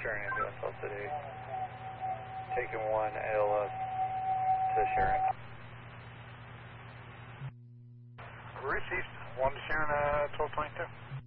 Sharon ambulance, LCD. Taking 1 ALS to Sharon. Received. 1 to Sharon, 1222.